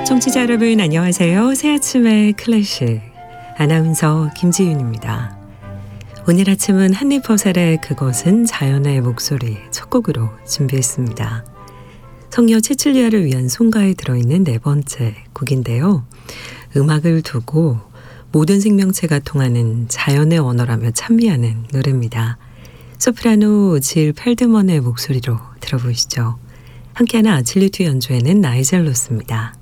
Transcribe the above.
청취자 여러분 안녕하세요. 새아침의 클래식 아나운서 김지윤입니다. 오늘 아침은 한입허셀의 그것은 자연의 목소리 첫 곡으로 준비했습니다. 성녀 체칠리아를 위한 송가에 들어있는 네 번째 곡인데요. 음악을 두고 모든 생명체가 통하는 자연의 언어라며 찬미하는 노래입니다. 소프라노 질 펠드먼의 목소리로 들어보시죠. 함께하는 아칠리투 연주에는 나이젤 로스입니다.